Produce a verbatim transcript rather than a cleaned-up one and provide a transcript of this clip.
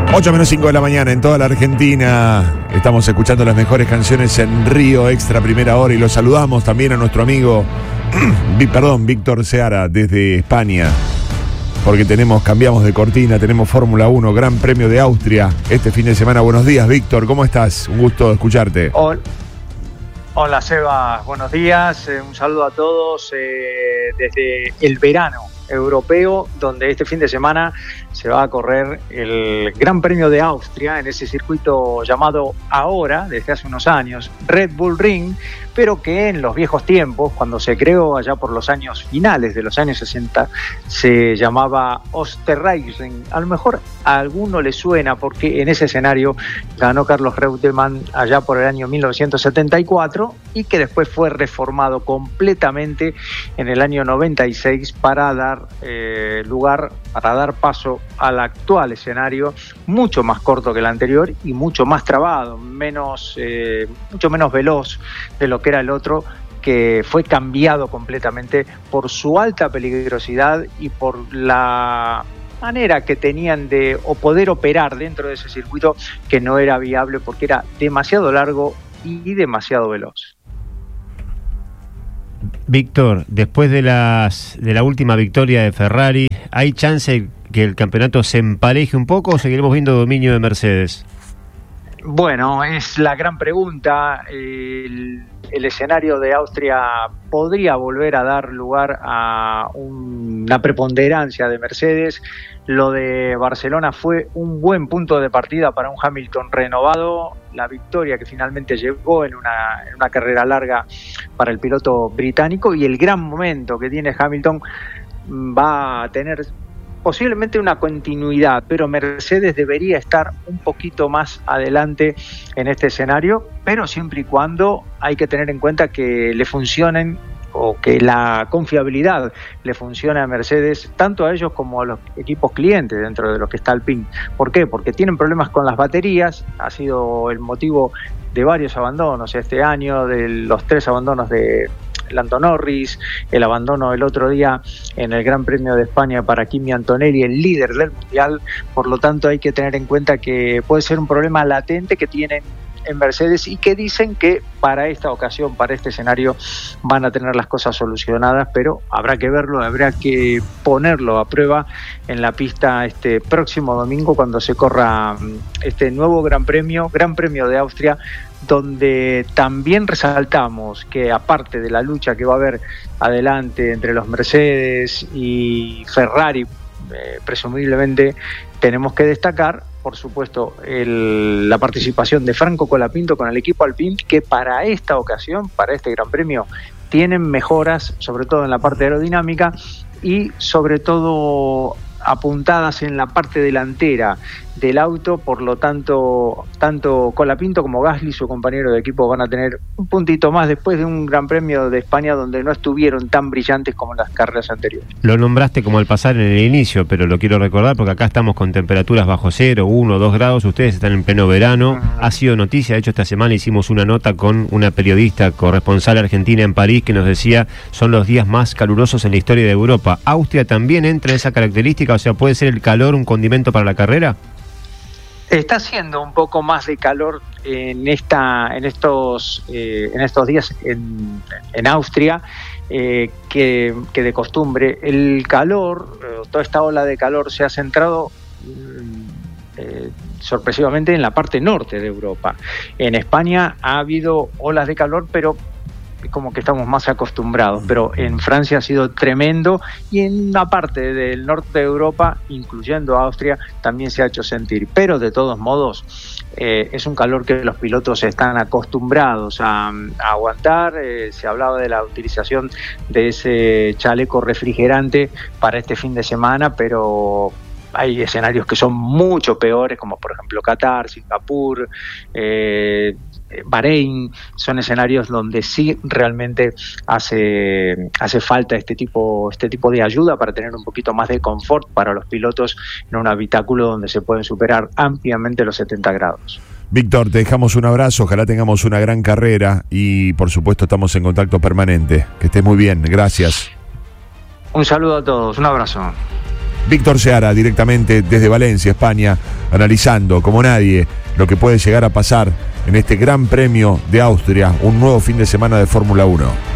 ocho menos cinco de la mañana en toda la Argentina. Estamos escuchando las mejores canciones en Río Extra Primera Hora y los saludamos también a nuestro amigo, perdón, Víctor Seara desde España. Porque tenemos, cambiamos de cortina, tenemos Fórmula uno, Gran Premio de Austria este fin de semana. Buenos días, Víctor, ¿cómo estás? Un gusto escucharte. Hola, Hola Seba, buenos días, eh, un saludo a todos eh, desde el verano europeo, donde este fin de semana se va a correr el Gran Premio de Austria en ese circuito llamado ahora, desde hace unos años, Red Bull Ring, pero que en los viejos tiempos, cuando se creó allá por los años finales de los años sesenta, se llamaba Österreichring. A lo mejor a alguno le suena porque en ese escenario ganó Carlos Reutemann allá por el año mil novecientos setenta y cuatro y que después fue reformado completamente en el año noventa y seis para dar eh, lugar, para dar paso al actual escenario, mucho más corto que el anterior y mucho más trabado, menos, eh, mucho menos veloz de lo que era el otro, que fue cambiado completamente por su alta peligrosidad y por la manera que tenían de o poder operar dentro de ese circuito, que no era viable porque era demasiado largo y demasiado veloz. Víctor, después de las de la última victoria de Ferrari, ¿hay chance que el campeonato se empareje un poco o seguiremos viendo dominio de Mercedes? Bueno, es la gran pregunta. El, el escenario de Austria podría volver a dar lugar a un, una preponderancia de Mercedes. Lo de Barcelona fue un buen punto de partida para un Hamilton renovado. La victoria que finalmente llegó en una, en una carrera larga para el piloto británico, y el gran momento que tiene Hamilton va a tener posiblemente una continuidad, pero Mercedes debería estar un poquito más adelante en este escenario, pero siempre y cuando hay que tener en cuenta que le funcionen o que la confiabilidad le funcione a Mercedes, tanto a ellos como a los equipos clientes dentro de los que está Alpine. ¿Por qué? Porque tienen problemas con las baterías, ha sido el motivo de varios abandonos este año, de los tres abandonos de Lando Norris, el abandono el otro día en el Gran Premio de España para Kimi Antonelli, el líder del mundial. Por lo tanto, hay que tener en cuenta que puede ser un problema latente que tienen en Mercedes y que dicen que para esta ocasión, para este escenario, van a tener las cosas solucionadas, pero habrá que verlo, habrá que ponerlo a prueba en la pista este próximo domingo cuando se corra este nuevo Gran Premio, Gran Premio de Austria, donde también resaltamos que aparte de la lucha que va a haber adelante entre los Mercedes y Ferrari, eh, presumiblemente tenemos que destacar, por supuesto, el, la participación de Franco Colapinto con el equipo Alpine, que para esta ocasión, para este Gran Premio, tienen mejoras, sobre todo en la parte aerodinámica y sobre todo apuntadas en la parte delantera del auto. Por lo tanto, tanto Colapinto como Gasly, su compañero de equipo, van a tener un puntito más después de un Gran Premio de España donde no estuvieron tan brillantes como en las carreras anteriores. Lo nombraste como al pasar en el inicio, pero lo quiero recordar porque acá estamos con temperaturas bajo cero, uno, dos grados, ustedes están en pleno verano. Uh-huh. Ha sido noticia, de hecho esta semana hicimos una nota con una periodista corresponsal argentina en París que nos decía son los días más calurosos en la historia de Europa. ¿Austria también entra en esa característica? O sea, ¿puede ser el calor un condimento para la carrera? Está haciendo un poco más de calor en esta, en estos, eh, en estos días en, en Austria eh, que, que de costumbre. El calor, eh, toda esta ola de calor se ha centrado eh, sorpresivamente en la parte norte de Europa. En España ha habido olas de calor, pero como que estamos más acostumbrados, pero en Francia ha sido tremendo y en una parte del norte de Europa, incluyendo Austria, también se ha hecho sentir, pero de todos modos eh, es un calor que los pilotos están acostumbrados a, a aguantar. Eh, se hablaba de la utilización de ese chaleco refrigerante para este fin de semana, pero hay escenarios que son mucho peores, como por ejemplo Qatar, Singapur, eh, Bahrein. Son escenarios donde sí realmente hace hace falta este tipo este tipo de ayuda para tener un poquito más de confort para los pilotos en un habitáculo donde se pueden superar ampliamente los setenta grados. Víctor, te dejamos un abrazo, ojalá tengamos una gran carrera y por supuesto estamos en contacto permanente. Que estés muy bien, gracias. Un saludo a todos, un abrazo. Víctor Seara, directamente desde Valencia, España, analizando como nadie lo que puede llegar a pasar en este Gran Premio de Austria, un nuevo fin de semana de Fórmula uno.